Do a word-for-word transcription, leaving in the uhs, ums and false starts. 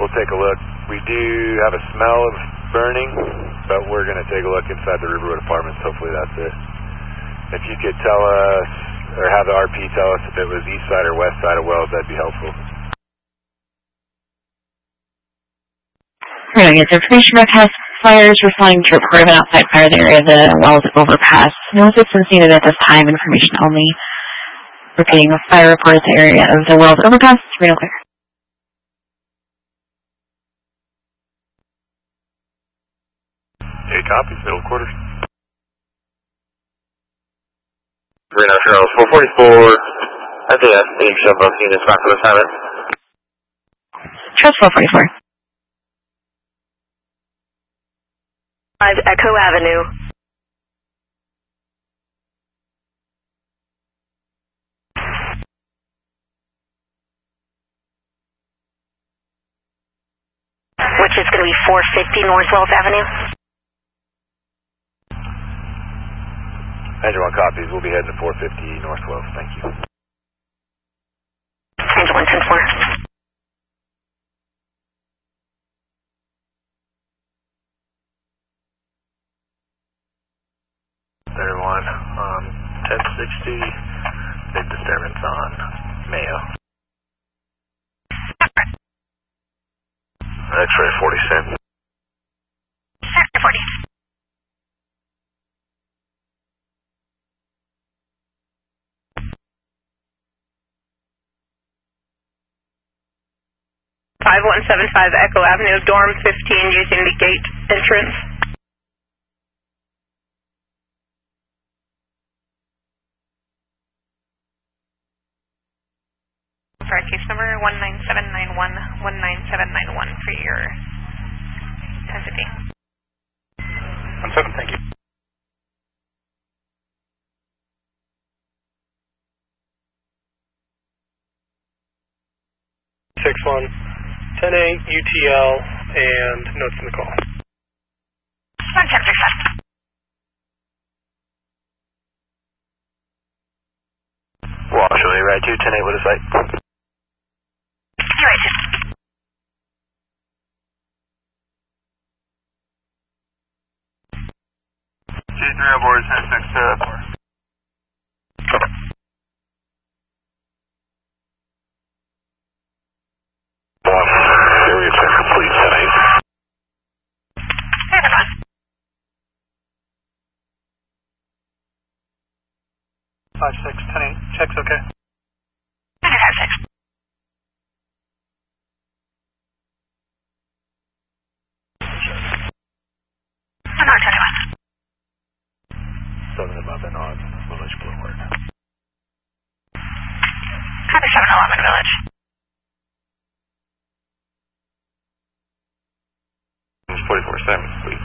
We'll take a look. We do have a smell of burning, but we're going to take a look inside the Riverwood Apartments. Hopefully that's it. If you could tell us, or have the R P tell us if it was east side or west side of Wells, that'd be helpful. We're going to get the information broadcast. Fires responding to report of an outside fire in the area of the Wells overpass. No assistance needed at this time. Information only. Repeating, a fire report at the area of the Wells overpass. Reno clear. Eight copies, middle quarters. Reno Charles four forty-four. I think that's the shove both units back for assignment. Charles four forty-four. five Echo Avenue. Which is going to be four fifty North Wells Avenue. Angel one copies. We'll be heading to four fifty North Wells. Thank you. Angel one ten four. thirty-one on ten sixty, big disturbance on Mayo. X-ray forty cent. forty. five one seven five Echo Avenue, dorm fifteen using the gate entrance. Sorry, case number one nine seven nine one, one nine seven nine one for your intensity. one seven, thank you. six one, ten eight U T L, and notes in the call. one ten six seven. Wash away, right two, ten eight, what is that? G three on board, ten six to four. Area check complete, ten eight. five six, ten eight, check's okay. five six. Southern above and on Village Boulevard. Copy seven eleven Village. forty-four seven, please.